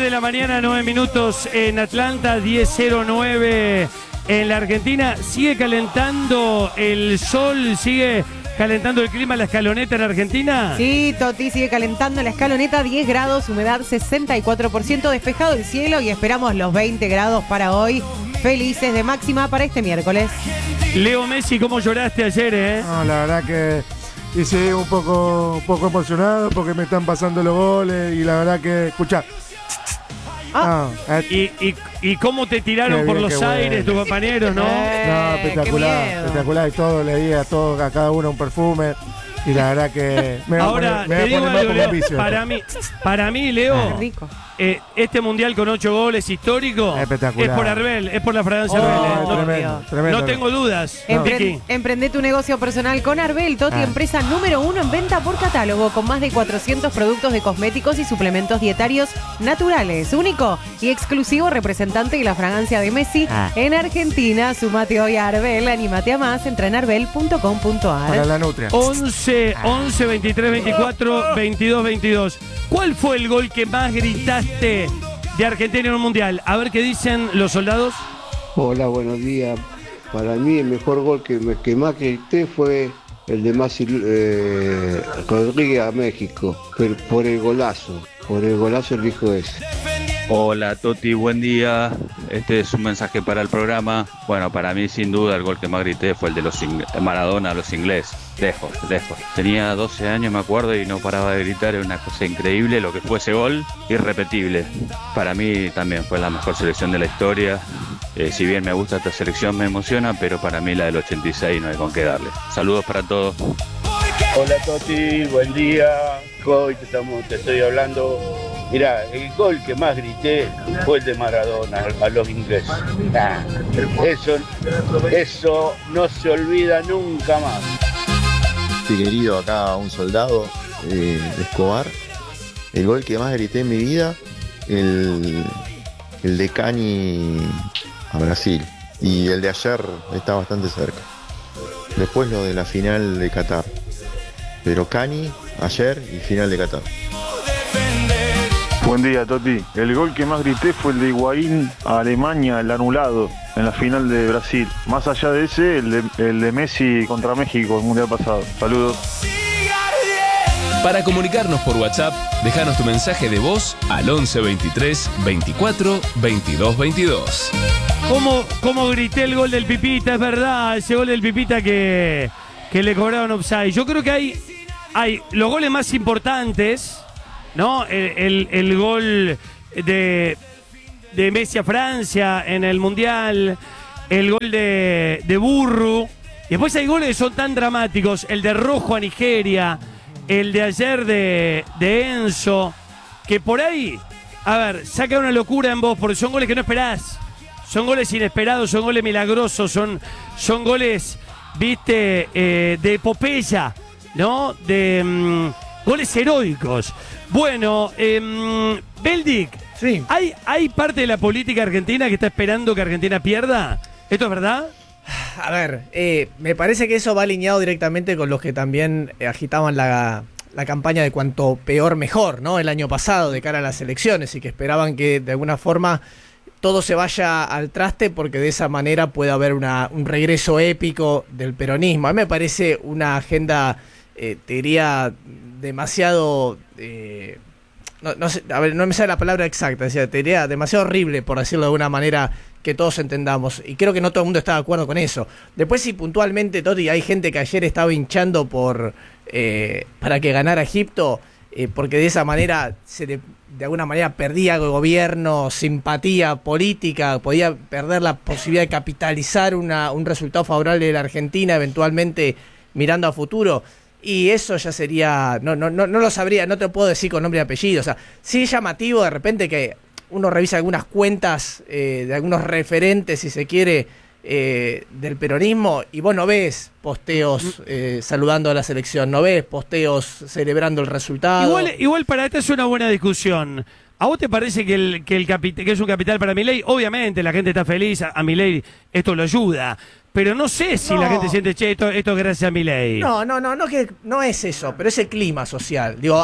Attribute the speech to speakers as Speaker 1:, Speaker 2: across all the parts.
Speaker 1: de la mañana, 9 minutos en Atlanta, 10:09 en la Argentina. Sigue calentando el sol, sigue calentando el clima, la escaloneta en Argentina.
Speaker 2: Sí, Toti, sigue calentando la escaloneta, 10 grados, humedad 64%, despejado el cielo y esperamos los 20 grados para hoy. Felices de máxima para este miércoles.
Speaker 1: Leo Messi, ¿cómo lloraste ayer, eh?
Speaker 3: No, la verdad que hice un poco emocionado porque me están pasando los goles y la verdad que, escuchá.
Speaker 1: ¿Y cómo te tiraron por los aires tus compañeros, no?
Speaker 3: No, espectacular y todo, le di a cada uno un perfume y la verdad que me
Speaker 1: ahora
Speaker 3: voy a
Speaker 1: te digo
Speaker 3: poner
Speaker 1: algo,
Speaker 3: más como vicio.
Speaker 1: para mí, Leo,
Speaker 2: rico.
Speaker 1: Este mundial con 8 goles histórico
Speaker 3: Espectacular.
Speaker 1: es por Arbel, es por la fragancia Arbel.
Speaker 3: Tremendo.
Speaker 1: No tengo dudas.
Speaker 2: Emprende tu negocio personal con Arbel, Toti, empresa número 1 en venta por catálogo, con más de 400 productos de cosméticos y suplementos dietarios naturales. Único y exclusivo representante de la fragancia de Messi en Argentina. Sumate hoy a Arbel, anímate a más, entra en arbel.com.ar.
Speaker 3: Para la nutria.
Speaker 1: 11 23 24 22 22. ¿Cuál fue el gol que más gritaste de Argentina en un mundial? A ver qué dicen los soldados.
Speaker 4: Hola, buenos días. Para mí el mejor gol que más grité fue el de Masi Rodríguez a México, por el golazo el hijo ese.
Speaker 5: Hola Toti, buen día. Este es un mensaje para el programa. Bueno, para mí sin duda el gol que más grité fue el de Maradona a los ingleses. Lejos. Tenía 12 años, me acuerdo, y no paraba de gritar. Era una cosa increíble lo que fue ese gol, irrepetible. Para mí también fue la mejor selección de la historia. Si bien me gusta esta selección, me emociona, pero para mí la del 86 no hay con qué darle. Saludos para todos.
Speaker 6: Hola Toti, buen día. Hoy te estoy hablando. Mirá, el gol que más grité fue el de Maradona a los ingleses. Eso no se olvida nunca más.
Speaker 7: Sí, querido, acá un soldado de Escobar. El gol que más grité en mi vida, el de Cani a Brasil. Y el de ayer está bastante cerca. Después lo de la final de Qatar. Pero Cani ayer y final de Qatar.
Speaker 8: Buen día, Toti. El gol que más grité fue el de Higuaín a Alemania, el anulado, en la final de Brasil. Más allá de ese, el de Messi contra México, el mundial pasado. Saludos.
Speaker 9: Para comunicarnos por WhatsApp, déjanos tu mensaje de voz al 11 23 24 22 22.
Speaker 1: ¿Cómo grité el gol del Pipita? Es verdad, ese gol del Pipita que le cobraron offside. Yo creo que hay los goles más importantes, ¿no? El gol de Messi a Francia en el Mundial, el gol de Burru. Y después hay goles que son tan dramáticos, el de Rojo a Nigeria, el de ayer de Enzo, que por ahí, a ver, saca una locura en vos, porque son goles que no esperás. Son goles inesperados, son goles milagrosos, son goles, viste, de epopeya, ¿no? De goles heroicos. Bueno, Beldic,
Speaker 10: sí.
Speaker 1: ¿Hay parte de la política argentina que está esperando que Argentina pierda? ¿Esto es verdad?
Speaker 10: A ver, me parece que eso va alineado directamente con los que también agitaban la campaña de cuanto peor mejor, ¿no? El año pasado, de cara a las elecciones, y que esperaban que de alguna forma todo se vaya al traste porque de esa manera puede haber un regreso épico del peronismo. A mí me parece una agenda, te diría, demasiado... no sé, a ver, no me sale la palabra exacta, te diría demasiado horrible, por decirlo de alguna manera, que todos entendamos. Y creo que no todo el mundo está de acuerdo con eso. Después, si puntualmente, Toti, hay gente que ayer estaba hinchando para que ganara Egipto, porque de esa manera de alguna manera perdía el gobierno, simpatía política, podía perder la posibilidad de capitalizar un resultado favorable de la Argentina, eventualmente mirando a futuro. Y eso ya sería, no lo sabría, no te puedo decir con nombre y apellido. O sea, sí es llamativo de repente que uno revisa algunas cuentas de algunos referentes, si se quiere, del peronismo, y vos no ves posteos saludando a la selección, no ves posteos celebrando el resultado.
Speaker 1: Igual para esta es una buena discusión. ¿A vos te parece que que es un capital para Milei? Obviamente la gente está feliz, a Milei esto lo ayuda. Pero no sé si la gente siente, che, esto es gracias a Milei.
Speaker 10: No es eso, pero es el clima social. Digo,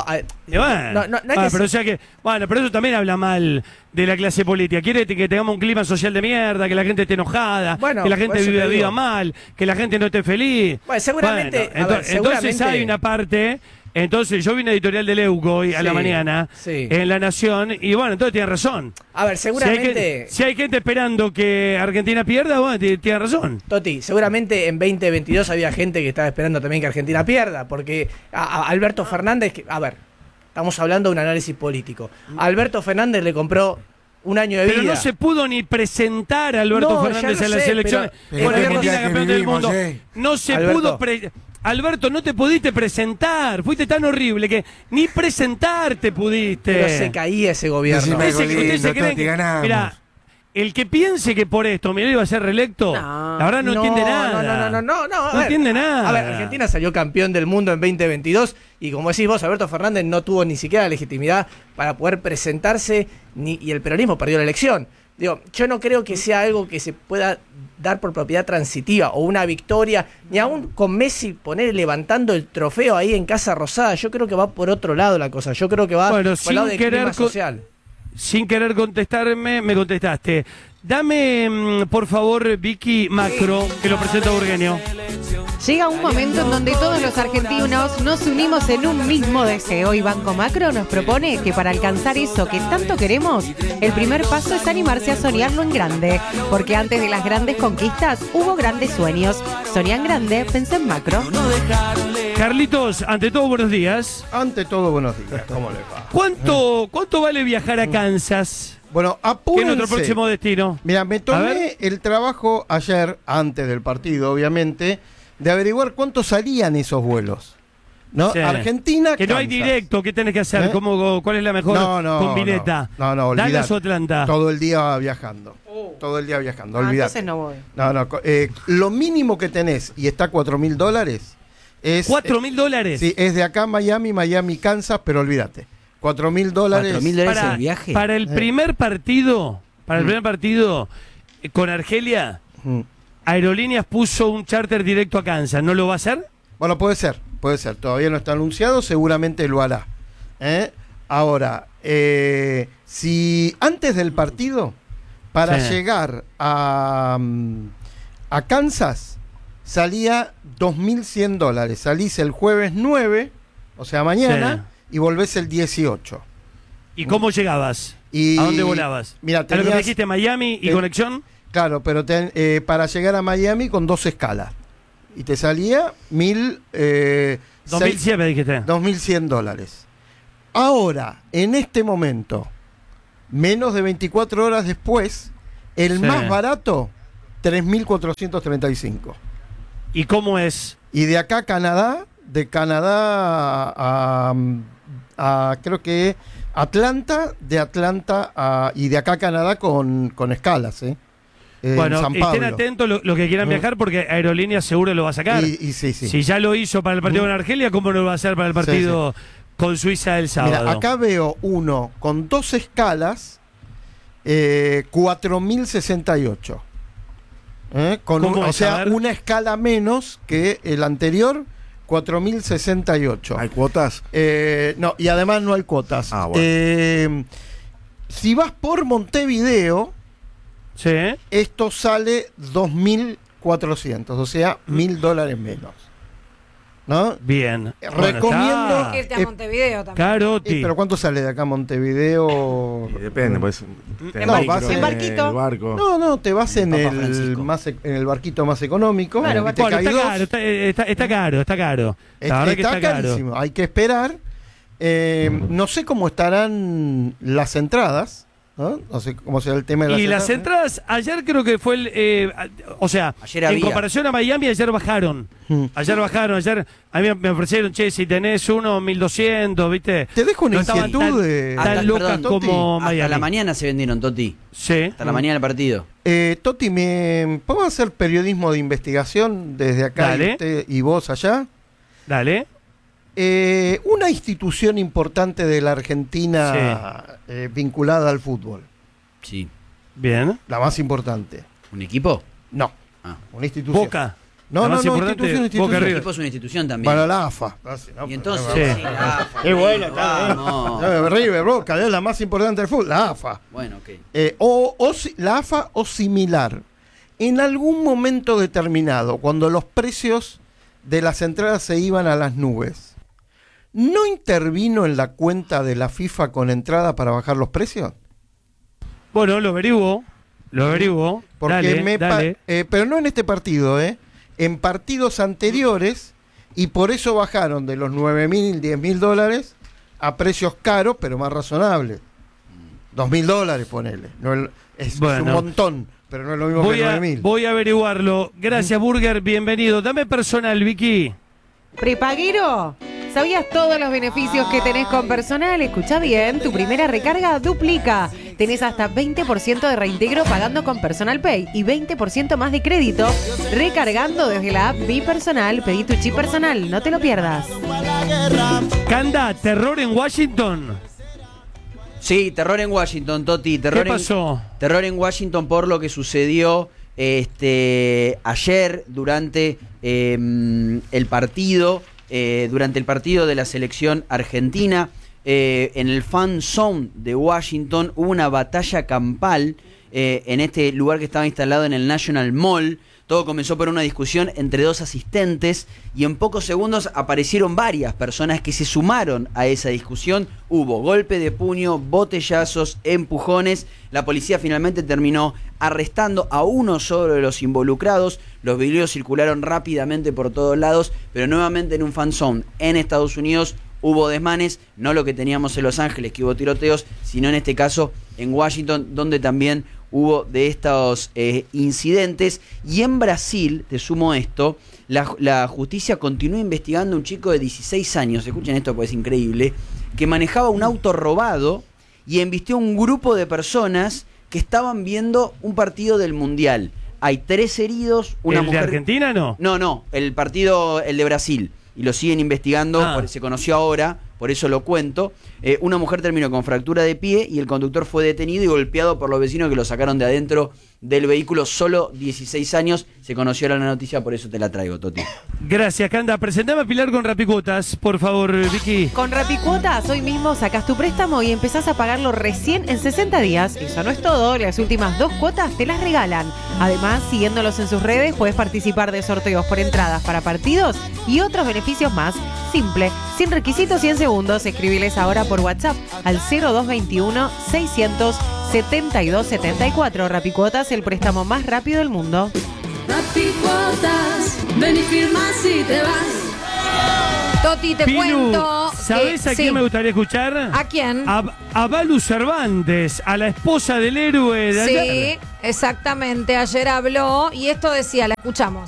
Speaker 1: pero eso también habla mal de la clase política. Quiere que tengamos un clima social de mierda, que la gente esté enojada, que la gente viva mal, que la gente no esté feliz.
Speaker 10: Bueno, seguramente.
Speaker 1: Entonces hay una parte. Entonces, yo vi una editorial de Leuco hoy a la mañana en La Nación, y bueno, entonces tiene razón.
Speaker 10: A ver, seguramente.
Speaker 1: Si hay gente esperando que Argentina pierda, bueno, tiene razón.
Speaker 10: Toti, seguramente en 2022 había gente que estaba esperando también que Argentina pierda, porque a Alberto Fernández, estamos hablando de un análisis político. A Alberto Fernández le compró un año de vida.
Speaker 1: Pero no se pudo ni presentar a Alberto Fernández en las elecciones. Con Argentina campeón del mundo. No se pudo. Alberto, no te pudiste presentar. Fuiste tan horrible que ni presentarte pudiste.
Speaker 10: Pero se caía ese gobierno.
Speaker 1: Ustedes se creen que, mirá, el que piense que por esto Milei iba a ser reelecto, la verdad no entiende nada. No entiende nada.
Speaker 10: A ver, Argentina salió campeón del mundo en 2022 y como decís vos, Alberto Fernández no tuvo ni siquiera la legitimidad para poder presentarse y el peronismo perdió la elección. Digo, yo no creo que sea algo que se pueda dar por propiedad transitiva o una victoria, ni aún con Messi levantando el trofeo ahí en Casa Rosada. Yo creo que va por otro lado la cosa. Yo creo que va por el lado del clima social.
Speaker 1: Sin querer contestarme, me contestaste. Dame, por favor, Vicky Macro, que lo presenta Burgueño.
Speaker 2: Llega un momento en donde todos los argentinos nos unimos en un mismo deseo y Banco Macro nos propone que para alcanzar eso que tanto queremos, el primer paso es animarse a soñarlo en grande, porque antes de las grandes conquistas hubo grandes sueños. Soñan grande, pensé en macro.
Speaker 1: Carlitos, ante todo, buenos días.
Speaker 11: Ante todo, buenos días. ¿Cómo le va?
Speaker 1: ¿Cuánto vale viajar a Kansas?
Speaker 11: Bueno, apúrense.
Speaker 1: ¿Qué es nuestro próximo destino?
Speaker 11: Mira, me tomé el trabajo ayer, antes del partido, obviamente, de averiguar cuánto salían esos vuelos. ¿No?
Speaker 1: Sí.
Speaker 11: Argentina,
Speaker 1: que no hay directo, ¿qué tenés que hacer? ¿Cuál es la mejor combineta?
Speaker 11: No,
Speaker 1: ¿Dallas o Atlanta?
Speaker 11: Todo el día viajando. Todo el día viajando, olvidate.
Speaker 2: Entonces no voy.
Speaker 11: Lo mínimo que tenés, y está $4.000, es...
Speaker 1: ¿$4.000?
Speaker 11: Sí, es de acá a Miami, Kansas, pero olvídate. $4.000.
Speaker 12: $4.000 el viaje.
Speaker 1: Para el primer partido, con Argelia, Aerolíneas puso un charter directo a Kansas. ¿No lo va a hacer?
Speaker 11: Bueno, puede ser. Todavía no está anunciado, seguramente lo hará. Ahora, si antes del partido, para llegar a Kansas, salía $2.100. Salís el jueves 9, o sea, mañana, y volvés el 18.
Speaker 1: ¿Y cómo llegabas? ¿A dónde volabas?
Speaker 11: Mira,
Speaker 1: ¿A lo que me dijiste, Miami y conexión?
Speaker 11: Claro, pero para llegar a Miami con 2 escalas. Y te salía
Speaker 1: $2.100, me dijiste.
Speaker 11: $2.100. Ahora, en este momento, menos de 24 horas después, el más barato, $3.435.
Speaker 1: ¿Y cómo es?
Speaker 11: Y de acá a Canadá, de Canadá a creo que Atlanta, de Atlanta y de acá a Canadá con escalas,
Speaker 1: Bueno,
Speaker 11: San Pablo.
Speaker 1: Estén atentos los que quieran viajar porque Aerolíneas seguro lo va a sacar.
Speaker 11: Sí.
Speaker 1: Si ya lo hizo para el partido con Argelia, ¿cómo no lo va a hacer para el partido con Suiza el sábado?
Speaker 11: Mira, acá veo uno con 2 escalas, 4.068. O sea, una escala menos que el anterior, 4.068.
Speaker 3: ¿Hay cuotas?
Speaker 11: No, y además no hay cuotas.
Speaker 3: Bueno.
Speaker 11: Si vas por Montevideo, esto sale 2.400, o sea, $1.000 menos. ¿No?
Speaker 1: Bien.
Speaker 11: Recomiendo
Speaker 2: irte a Montevideo también.
Speaker 1: Caroti.
Speaker 11: ¿Pero cuánto sale de acá a Montevideo?
Speaker 3: Depende, pues.
Speaker 2: ¿En barquito?
Speaker 3: Barco.
Speaker 11: No, te vas en el barquito más económico.
Speaker 2: Claro,
Speaker 11: está
Speaker 1: caro. La verdad que está
Speaker 11: carísimo. Hay que esperar. No sé cómo estarán las entradas. No sé cómo será el tema de las entradas.
Speaker 1: Y las entradas, ayer creo que fue en comparación a Miami, ayer bajaron. Ayer a mí me ofrecieron, si tenés uno, 1.200, ¿viste?
Speaker 11: Te dejo una inquietud
Speaker 12: tan
Speaker 1: locas como Miami.
Speaker 12: Hasta la mañana se vendieron, Toti.
Speaker 1: Sí.
Speaker 12: Hasta la mañana del partido.
Speaker 11: Toti, ¿podemos hacer periodismo de investigación desde acá
Speaker 1: Dale.
Speaker 11: y vos allá?
Speaker 1: Dale.
Speaker 11: Una institución importante de la Argentina vinculada al fútbol.
Speaker 12: Sí.
Speaker 1: Bien.
Speaker 11: La más importante.
Speaker 12: ¿Un equipo?
Speaker 11: No.
Speaker 12: Ah.
Speaker 11: Una institución.
Speaker 1: Boca.
Speaker 11: No,
Speaker 1: La más importante,
Speaker 11: institución.
Speaker 1: Boca
Speaker 12: El
Speaker 1: River.
Speaker 12: equipo es una institución también.
Speaker 11: Bueno, la AFA.
Speaker 12: Y entonces,
Speaker 1: Sí.
Speaker 12: sí, la AFA.
Speaker 11: Es bueno, está bien.
Speaker 12: Vamos.
Speaker 11: River, Boca, es la más importante del fútbol, la AFA.
Speaker 12: Bueno, ok.
Speaker 11: La AFA o similar. En algún momento determinado, cuando los precios de las entradas se iban a las nubes, ¿no intervino en la cuenta de la FIFA con entrada para bajar los precios?
Speaker 1: Bueno, lo averiguo.
Speaker 11: Porque
Speaker 1: dale.
Speaker 11: pero no en este partido, en partidos anteriores, y por eso bajaron de los 9.000, 10.000 dólares a precios caros, pero más razonables. 2.000 dólares, ponele. No es un montón, pero no es lo mismo que 9.000.
Speaker 1: Voy a averiguarlo. Gracias, Burger. Bienvenido. Dame personal, Vicky.
Speaker 2: ¿Prepaguero? ¿Sabías todos los beneficios que tenés con personal? Escucha bien, tu primera recarga duplica. Tenés hasta 20% de reintegro pagando con Personal Pay y 20% más de crédito recargando desde la app Mi Personal. Pedí tu chip personal, no te lo pierdas.
Speaker 1: Canda, terror en Washington.
Speaker 12: Sí, terror en Washington, Toti.
Speaker 1: ¿Qué pasó?
Speaker 12: Terror en Washington por lo que sucedió ayer durante el partido. Durante el partido de la selección argentina, en el Fan Zone de Washington hubo una batalla campal en este lugar que estaba instalado en el National Mall. Todo comenzó por una discusión entre dos asistentes y en pocos segundos aparecieron varias personas que se sumaron a esa discusión. Hubo golpe de puño, botellazos, empujones. La policía finalmente terminó arrestando a uno solo de los involucrados. Los videos circularon rápidamente por todos lados, pero nuevamente en un fan zone en Estados Unidos hubo desmanes, no lo que teníamos en Los Ángeles, que hubo tiroteos, sino en este caso en Washington, donde también hubo de estos incidentes. Y en Brasil, te sumo esto, la justicia continúa investigando a un chico de 16 años, escuchen esto porque es increíble, que manejaba un auto robado y embistió a un grupo de personas que estaban viendo un partido del Mundial. Hay 3 heridos, una mujer...
Speaker 1: ¿El de Argentina no?
Speaker 12: No, el partido, el de Brasil. Y lo siguen investigando, se conoció ahora, por eso lo cuento. Una mujer terminó con fractura de pie y el conductor fue detenido y golpeado por los vecinos que lo sacaron de adentro del vehículo. Solo 16 años, se conoció la noticia, por eso te la traigo, Toti.
Speaker 1: Gracias, Canda. Presentame a Pilar con Rapicuotas, por favor, Vicky.
Speaker 2: Con Rapicuotas, hoy mismo sacás tu préstamo y empezás a pagarlo recién en 60 días. Eso no es todo, las últimas 2 cuotas te las regalan. Además, siguiéndolos en sus redes, puedes participar de sorteos por entradas para partidos y otros beneficios más. Simple, sin requisitos y en segundos. Escribiles ahora por WhatsApp al 0221 672 74. Rapicuotas, el préstamo más rápido del mundo.
Speaker 13: Rapicuotas, ven y firmas y te vas.
Speaker 14: Toti, te
Speaker 1: Pilu,
Speaker 14: cuento.
Speaker 1: ¿sabés a quién me gustaría escuchar?
Speaker 14: ¿A quién?
Speaker 1: A Balu Cervantes, a la esposa del héroe de ayer.
Speaker 14: Sí, exactamente. Ayer habló y esto decía, la escuchamos.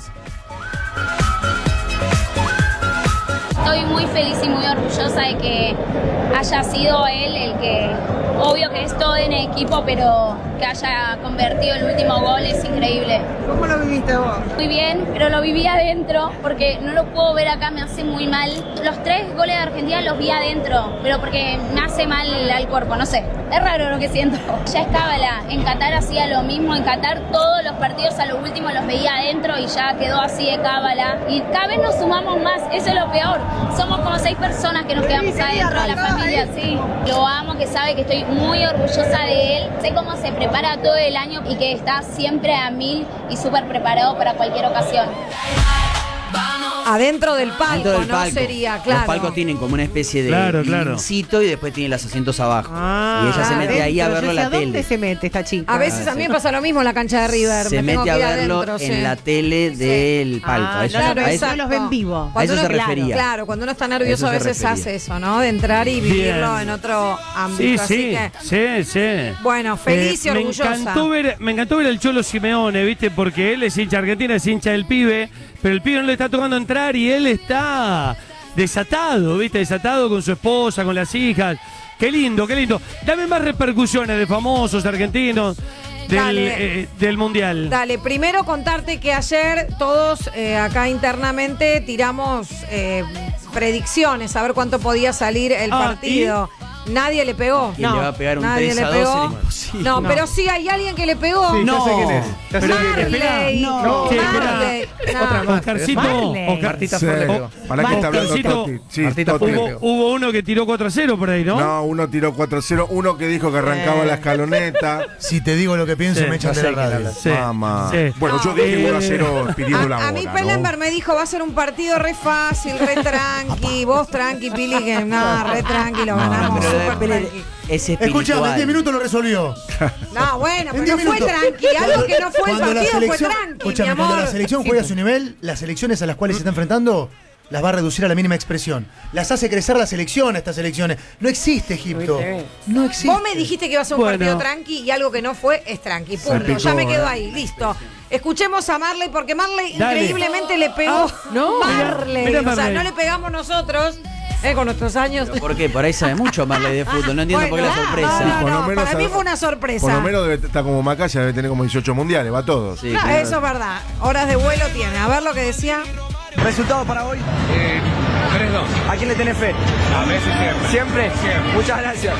Speaker 15: Estoy muy feliz y muy orgullosa de que haya sido él el que, obvio que es todo en equipo, pero que haya convertido el último gol es increíble.
Speaker 16: ¿Cómo lo viviste vos?
Speaker 15: Muy bien, pero lo viví adentro porque no lo puedo ver acá, me hace muy mal. Los 3 goles de Argentina los vi adentro, pero porque me hace mal al cuerpo, no sé. Es raro lo que siento. Ya es cábala. En Qatar hacía lo mismo. En Qatar todos los partidos a lo último los veía adentro y ya quedó así de cábala. Y cada vez nos sumamos más. Eso es lo peor. Somos como 6 personas que nos quedamos adentro de la familia. Sí. Lo amo, que sabe que estoy muy orgullosa de él. Sé cómo se prepara todo el año y que está siempre a 1000 y súper preparado para cualquier ocasión.
Speaker 14: Adentro del palco,
Speaker 12: Dentro del
Speaker 14: no
Speaker 12: palco.
Speaker 14: sería, claro.
Speaker 12: Los palcos tienen como una especie de
Speaker 1: Claro.
Speaker 12: livingcito y después tienen los asientos abajo. y ella se mete ahí a verlo en la
Speaker 2: ¿Dónde
Speaker 12: tele.
Speaker 2: se mete esta chica?
Speaker 14: A veces a mí me pasa lo mismo en la cancha de River.
Speaker 12: Se
Speaker 14: me tengo
Speaker 12: mete a
Speaker 14: que ir
Speaker 12: verlo
Speaker 14: adentro,
Speaker 12: en
Speaker 14: sí.
Speaker 12: la tele del palco. A eso,
Speaker 14: claro,
Speaker 12: a eso-
Speaker 14: exacto.
Speaker 2: los ven vivo.
Speaker 12: a eso
Speaker 14: Cuando
Speaker 12: se
Speaker 14: uno-
Speaker 12: refería.
Speaker 14: Claro, cuando uno está nervioso a
Speaker 12: A eso se
Speaker 14: veces
Speaker 12: refería.
Speaker 14: hace eso, ¿no? De entrar y vivirlo
Speaker 1: Bien.
Speaker 14: en otro ámbito.
Speaker 1: Sí,
Speaker 14: Así que,
Speaker 1: sí.
Speaker 14: bueno, feliz y
Speaker 1: me
Speaker 14: orgullosa.
Speaker 1: me encantó ver al Cholo Simeone, ¿viste? Porque él es hincha argentina, es hincha del pibe, pero el pibe no le está tocando entrar y él está desatado, ¿viste? Desatado con su esposa, con las hijas. Qué lindo, qué lindo. Dame más repercusiones de famosos argentinos
Speaker 14: Dale.
Speaker 1: del Mundial.
Speaker 14: Dale, primero contarte que ayer todos acá internamente tiramos predicciones, a ver cuánto podía salir el partido. Nadie le pegó.
Speaker 12: ¿Quién le va a pegar un
Speaker 14: nadie
Speaker 12: 3-2?
Speaker 14: le pegó.
Speaker 12: Era imposible.
Speaker 14: No, pero sí hay alguien que le pegó.
Speaker 10: Sí, ya sé quién es. Ya sé quién es.
Speaker 14: Marley.
Speaker 10: No.
Speaker 14: Marley.
Speaker 10: Otra más.
Speaker 1: Oscarcito.
Speaker 10: Martita
Speaker 3: Sí.
Speaker 10: Ford le pegó.
Speaker 3: ¿Para qué está hablando
Speaker 1: Oscarcito,
Speaker 3: Totti? Sí,
Speaker 10: Martita
Speaker 3: Totti.
Speaker 10: Ford le pegó.
Speaker 1: Hubo uno que tiró 4-0 por ahí, ¿no?
Speaker 3: No, uno tiró 4-0, uno que dijo que arrancaba la escaloneta.
Speaker 16: Si te digo lo que pienso,
Speaker 1: Sí,
Speaker 16: me echan
Speaker 10: no
Speaker 16: de
Speaker 10: sé
Speaker 16: la
Speaker 10: quién
Speaker 16: radio.
Speaker 10: habla.
Speaker 1: Sí.
Speaker 3: Mamá.
Speaker 1: Sí.
Speaker 3: Bueno, yo dije 1-0 pidiendo la hora.
Speaker 14: A mí
Speaker 3: ¿no?
Speaker 14: Pellenberg me dijo, va a ser un partido re fácil, re tranqui. Vos tranqui, Pili, que nada, re tranqui, lo ganamos.
Speaker 12: Pero
Speaker 14: súper
Speaker 12: Pele
Speaker 14: tranqui.
Speaker 12: es espiritual.
Speaker 16: Escuchame, en 10 minutos lo resolvió.
Speaker 14: No, bueno,
Speaker 16: En
Speaker 14: pero
Speaker 16: 10
Speaker 14: fue
Speaker 16: minutos.
Speaker 14: tranqui. Algo que no fue el
Speaker 16: Cuando la
Speaker 14: partido fue
Speaker 16: selección-
Speaker 14: tranqui, mi
Speaker 16: escuchame, cuando
Speaker 14: amor.
Speaker 16: la selección juega a su nivel, las selecciones a las cuales se está enfrentando las va a reducir a la mínima expresión. Las hace crecer la selección, estas selecciones. No existe Egipto. No existe.
Speaker 14: Vos me dijiste que iba a ser un
Speaker 1: Bueno.
Speaker 14: partido tranqui y algo que no fue es tranqui. Punto.
Speaker 3: picó,
Speaker 14: Ya me quedo ahí. Listo. Escuchemos a Marley porque Marley
Speaker 1: Dale.
Speaker 14: increíblemente le pegó.
Speaker 2: no.
Speaker 14: Marley.
Speaker 1: Mira
Speaker 14: O sea,
Speaker 1: Marley.
Speaker 14: no le pegamos nosotros con nuestros años.
Speaker 12: ¿Por qué? Por ahí sabe mucho Marley de fútbol. No entiendo por qué la sorpresa.
Speaker 14: No,
Speaker 3: Por lo
Speaker 14: no,
Speaker 3: menos
Speaker 14: para mí
Speaker 3: sabe-
Speaker 14: fue una sorpresa.
Speaker 3: Por lo menos debe estar como Macaya, debe tener como 18 mundiales, va a todos.
Speaker 12: Sí,
Speaker 14: Claro,
Speaker 12: claro.
Speaker 14: eso es verdad. Horas de vuelo tiene. A ver lo que decía.
Speaker 17: ¿Resultado para hoy? 3-2. ¿A quién le tenés fe? A Messi siempre. ¿Siempre? Muchas gracias.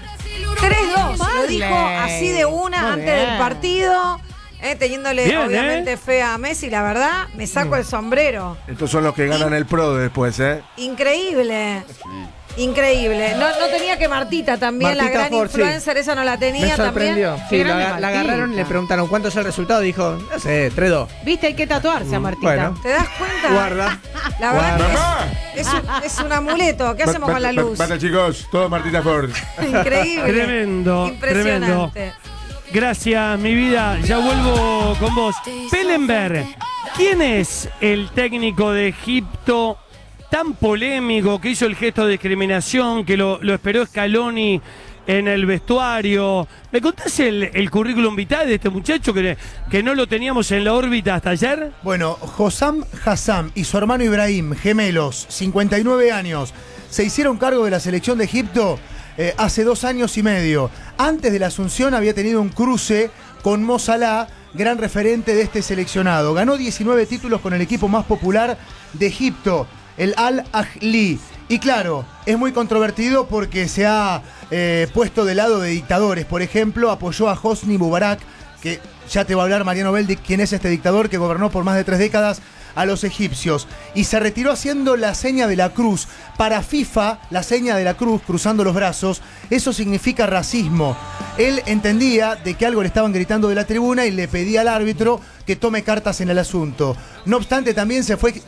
Speaker 14: 3-2. Lo
Speaker 2: Marley.
Speaker 14: dijo así de una
Speaker 2: Muy
Speaker 14: antes
Speaker 2: bien.
Speaker 14: del partido. Teniéndole
Speaker 1: Bien,
Speaker 14: obviamente fe a Messi, la verdad, me saco el sombrero.
Speaker 3: Estos son los que ganan el Pro después, ¿eh?
Speaker 14: Increíble. Increíble. No tenía que Martita también, la
Speaker 10: Martita
Speaker 14: gran
Speaker 10: Ford, sí.
Speaker 14: influencer, esa no la tenía
Speaker 10: Me sorprendió.
Speaker 14: también.
Speaker 10: Sí,
Speaker 2: Qué
Speaker 10: la
Speaker 2: grande
Speaker 10: agarraron y le
Speaker 2: Martita.
Speaker 10: preguntaron cuánto es el resultado. Dijo, no sé, 3-2.
Speaker 2: Viste, hay que tatuarse a Martita.
Speaker 10: Bueno.
Speaker 14: ¿Te das cuenta?
Speaker 10: Guarda.
Speaker 14: La verdad
Speaker 10: Guarda.
Speaker 14: que es un amuleto. ¿Qué hacemos con la luz?
Speaker 3: Basta, chicos, todo Martita Ford.
Speaker 14: Increíble.
Speaker 1: Tremendo,
Speaker 14: Impresionante.
Speaker 1: Gracias, mi vida. Ya vuelvo con vos. Pellenberg, ¿quién es el técnico de Egipto tan polémico que hizo el gesto de discriminación, que lo esperó Scaloni en el vestuario? ¿Me contás el currículum vitae de este muchacho que no lo teníamos en la órbita hasta ayer?
Speaker 16: Bueno, Hossam Hassam y su hermano Ibrahim, gemelos, 59 años, se hicieron cargo de la selección de Egipto hace 2 años y medio. Antes de la asunción había tenido un cruce con Mo Salah, gran referente de este seleccionado. Ganó 19 títulos con el equipo más popular de Egipto, el Al-Ahly. Y claro, es muy controvertido porque se ha puesto de lado de dictadores. Por ejemplo, apoyó a Hosni Mubarak, que ya te va a hablar Mariano Beldi, quién es este dictador que gobernó por más de 3 décadas a los egipcios. Y se retiró haciendo la seña de la cruz. Para FIFA, la seña de la cruz, cruzando los brazos, eso significa racismo. Él entendía de que algo le estaban gritando de la tribuna y le pedía al árbitro que tome cartas en el asunto. No obstante, también se fue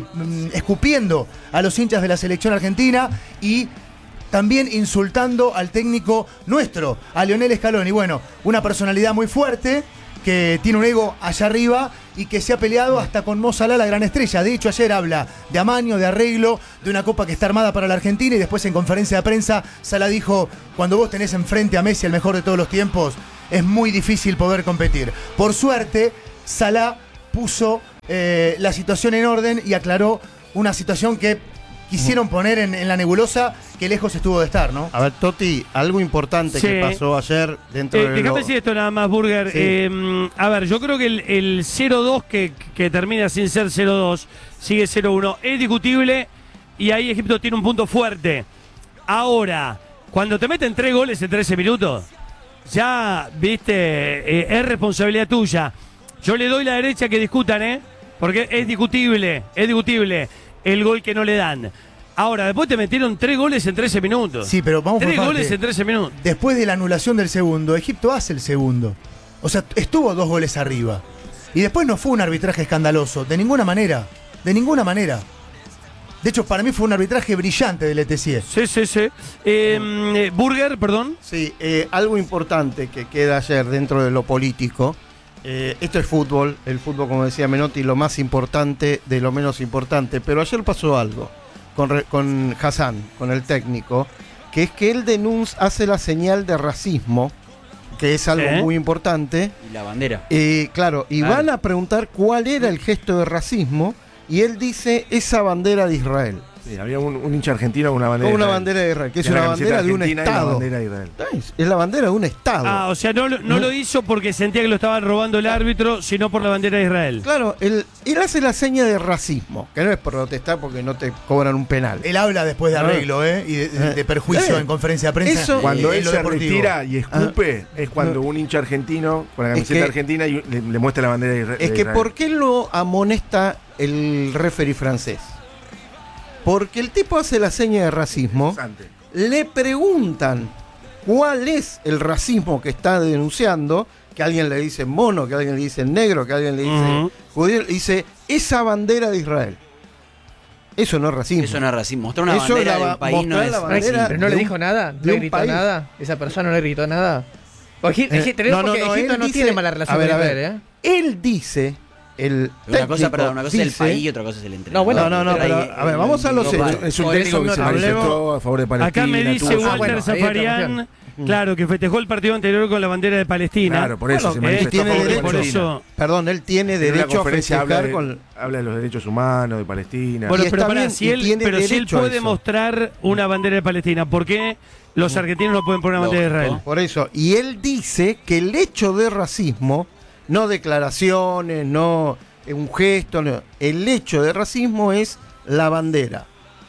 Speaker 16: escupiendo a los hinchas de la selección argentina y también insultando al técnico nuestro, a Lionel Scaloni. Bueno, una personalidad muy fuerte, que tiene un ego allá arriba y que se ha peleado hasta con Mo Salah, la gran estrella. De hecho, ayer habla de amaño, de arreglo, de una copa que está armada para la Argentina, y después en conferencia de prensa Salah dijo: cuando vos tenés enfrente a Messi, el mejor de todos los tiempos, es muy difícil poder competir. Por suerte, Salah puso la situación en orden y aclaró una situación que quisieron poner en la nebulosa, que lejos estuvo de estar, ¿no?
Speaker 11: A ver, Toti, algo importante
Speaker 1: Sí.
Speaker 11: que pasó ayer dentro de
Speaker 1: Déjame decir esto nada más, Burger.
Speaker 11: Sí.
Speaker 1: A ver, yo creo que el 0-2 que termina sin ser 0-2, sigue 0-1, es discutible y ahí Egipto tiene un punto fuerte. Ahora, cuando te meten 3 goles en 13 minutos, ya, viste, es responsabilidad tuya. Yo le doy la derecha que discutan, porque es discutible el gol que no le dan. Ahora, después te metieron 3 goles en 13 minutos.
Speaker 16: Sí, pero vamos por
Speaker 1: 3
Speaker 16: parte.
Speaker 1: goles en 13 minutos.
Speaker 16: Después de la anulación del segundo, Egipto hace el segundo. O sea, estuvo 2 goles arriba. Y después no fue un arbitraje escandaloso, de ninguna manera. De ninguna manera. De hecho, para mí fue un arbitraje brillante del ETC.
Speaker 1: Sí. Burger, perdón.
Speaker 11: Sí, algo importante que queda ayer dentro de lo político. Esto es fútbol, el fútbol, como decía Menotti, lo más importante de lo menos importante. Pero ayer pasó algo con Hassan, con el técnico, que es que él hace la señal de racismo, que es algo muy importante.
Speaker 12: Y la bandera.
Speaker 11: Claro, y van a preguntar cuál era el gesto de racismo, y él dice esa bandera de Israel.
Speaker 18: Sí, había un hincha argentino con una bandera.
Speaker 11: Con una bandera de Israel, que es una bandera de un Estado. Es la bandera de un Estado.
Speaker 1: O sea, no lo hizo porque sentía que lo estaban robando el árbitro, sino por la bandera de Israel.
Speaker 11: Claro, él hace la seña de racismo, que no es por protestar porque no te cobran un penal.
Speaker 16: Él habla después de arreglo, y de perjuicio en conferencia de prensa.
Speaker 18: Cuando él se retira y escupe, es cuando un hincha argentino con la camiseta argentina y le muestra la bandera de Israel.
Speaker 11: Es que ¿por qué lo amonesta el referee francés? Porque el tipo hace la seña de racismo, le preguntan cuál es el racismo que está denunciando, que alguien le dice mono, que alguien le dice negro, que alguien le dice judío, dice esa bandera de Israel. Eso no es racismo.
Speaker 12: Eso no es racismo. Mostrar una bandera de un país no es racismo.
Speaker 10: Pero no le dijo nada, no le gritó nada. Esa persona no le gritó nada. Egipto no tiene mala relación con Israel,
Speaker 11: Él dice...
Speaker 12: Una cosa es el país y otra cosa es el entrenador.
Speaker 11: Pero a ver, vamos a los hechos.
Speaker 18: Es un técnico que se manifestó a favor de Palestina.
Speaker 1: Acá me dice Walter Zafarian, claro, que festejó el partido anterior con la bandera de Palestina.
Speaker 18: Claro, por eso se manifestó a favor de Palestina.
Speaker 11: Perdón, él tiene derecho a festejar
Speaker 18: habla de los derechos humanos de Palestina.
Speaker 1: Bueno, pero si él puede mostrar una bandera de Palestina, ¿por qué los argentinos no pueden poner una bandera de Israel?
Speaker 11: Por eso, y él dice que el hecho de racismo, no declaraciones, no un gesto, no. El hecho de racismo es la bandera.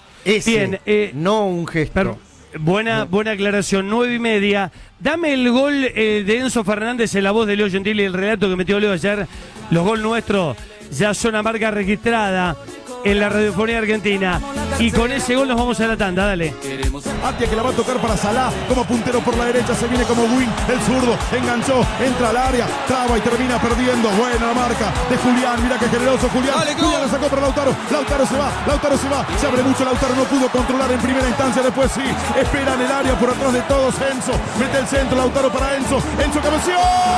Speaker 11: No un gesto.
Speaker 1: Buena aclaración, 9:30. Dame el gol de Enzo Fernández en la voz de Leo Gentili, el relato que metió Leo ayer. Los gol nuestros ya son una marca registrada en la radiofonía argentina. Y con ese gol nos vamos a la tanda, dale.
Speaker 19: Atia que la va a tocar para Salah, como puntero por la derecha, se viene como wing, el zurdo, enganchó, entra al área, traba y termina perdiendo. Buena la marca de Julián, mira que generoso Julián. Julián la sacó para Lautaro se va, se abre mucho Lautaro, no pudo controlar en primera instancia, después sí, espera en el área por atrás de todos Enzo, mete el centro, Lautaro para Enzo cabeceó.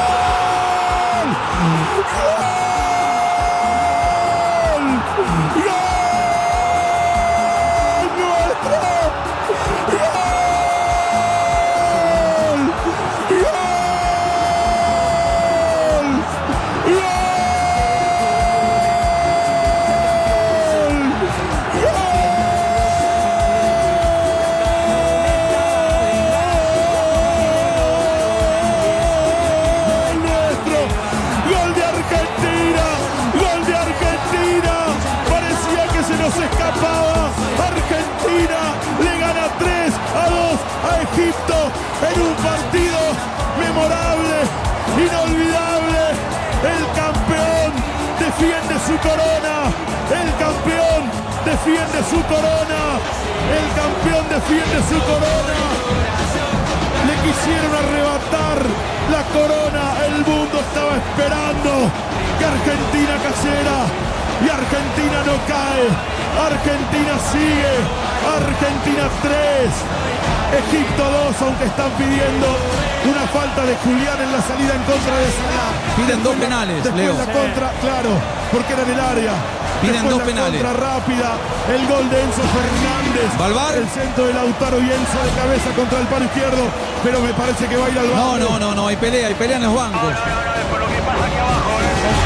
Speaker 19: Egipto en un partido memorable, inolvidable. El campeón defiende su corona. El campeón defiende su corona. El campeón defiende su corona. Le quisieron arrebatar la corona. El mundo estaba esperando que Argentina cayera. Y Argentina no cae. Argentina sigue. Argentina 3. Egipto 2, aunque están pidiendo una falta de Julián en la salida en contra de Salah.
Speaker 20: Piden dos penales, Leo.
Speaker 19: La contra, claro, porque era en el área.
Speaker 20: Piden dos penales.
Speaker 19: Contra rápida, el gol de Enzo Fernández.
Speaker 20: ¿Balvar?
Speaker 19: El centro de Lautaro y Enzo de cabeza contra el palo izquierdo, pero me parece que va a ir al banco.
Speaker 20: No, hay pelea en los bancos.
Speaker 19: Por lo que pasa aquí abajo,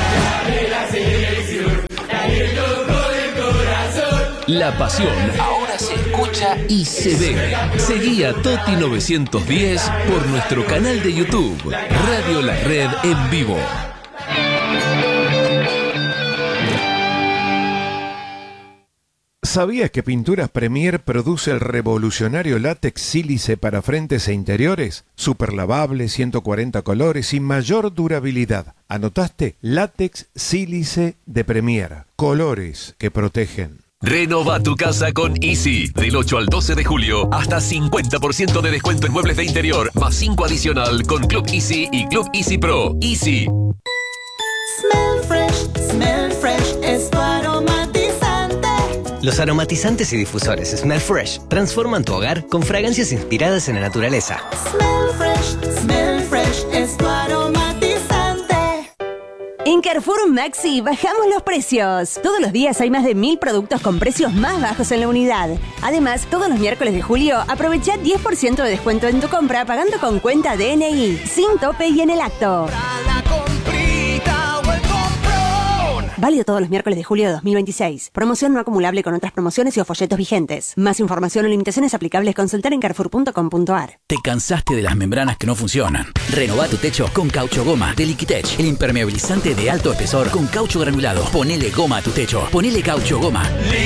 Speaker 9: La pasión ahora se escucha y se ve. Seguí a Toti 910 por nuestro canal de YouTube, Radio La Red en vivo.
Speaker 21: ¿Sabías que Pinturas Premier produce el revolucionario látex sílice para frentes e interiores? Super lavable, 140 colores y mayor durabilidad. ¿Anotaste? Látex sílice de Premier. Colores que protegen.
Speaker 22: Renova tu casa con Easy. Del 8 al 12 de julio, hasta 50% de descuento en muebles de interior, más 5 adicional con Club Easy y Club Easy Pro. Easy.
Speaker 23: Smell Fresh es tu aromatizante.
Speaker 24: Los aromatizantes y difusores Smell Fresh transforman tu hogar con fragancias inspiradas en la naturaleza.
Speaker 23: Smell Fresh es tu aromatizante.
Speaker 25: En Carrefour Maxi bajamos los precios. Todos los días hay más de 1000 productos con precios más bajos en la unidad. Además, todos los miércoles de julio aprovecha 10% de descuento en tu compra pagando con cuenta DNI, sin tope y en el acto. Válido todos los miércoles de julio de 2026. Promoción no acumulable con otras promociones y o folletos vigentes. Más información o limitaciones aplicables consultar en carrefour.com.ar.
Speaker 4: ¿Te cansaste de las membranas que no funcionan? Renová tu techo con Caucho Goma de Liquitech, el impermeabilizante de alto espesor con caucho granulado. Ponele goma a tu techo. Ponele Caucho Goma.